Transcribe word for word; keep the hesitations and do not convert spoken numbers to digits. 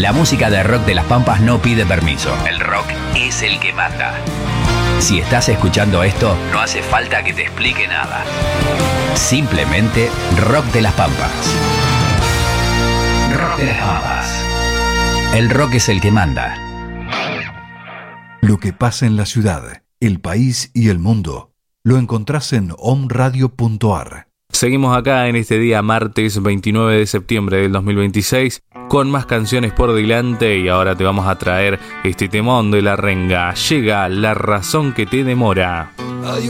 La música de rock de las Pampas no pide permiso. El rock es el que manda. Si estás escuchando esto, no hace falta que te explique nada. Simplemente Rock de las Pampas. Rock de las Pampas. El rock es el que manda. Lo que pasa en la ciudad, el país y el mundo lo encontrás en om radio punto a r. Seguimos acá en este día martes veintinueve de septiembre del dos mil veintiséis con más canciones por delante y ahora te vamos a traer este temón de La Renga. Llega La Razón que te demora. Hay